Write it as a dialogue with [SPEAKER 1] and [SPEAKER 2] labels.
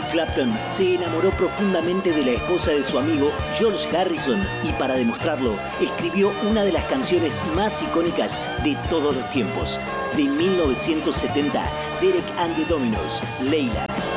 [SPEAKER 1] Clapton se enamoró profundamente de la esposa de su amigo George Harrison y para demostrarlo escribió una de las canciones más icónicas de todos los tiempos. De 1970, Derek and the Dominos, Layla.